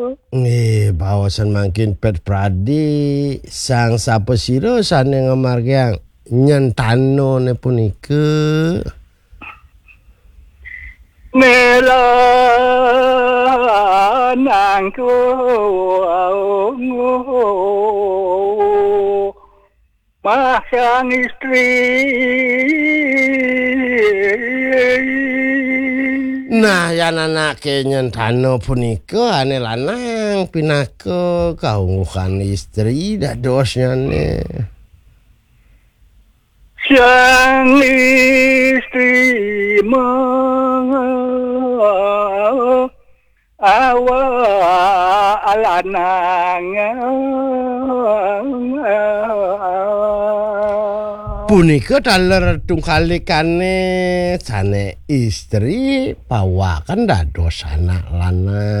Bawasan mangkin pet pradi sang sapa sira sane ngamargyang nyentano ne punika. Mela nangko masang istri. Nah, yan anake nyentano punika ane lanang pinaka kaunguhan istri dadosnya ne. Sang istri awalanang punika daler tungkalikane jane istri pawakan dados anak lanang.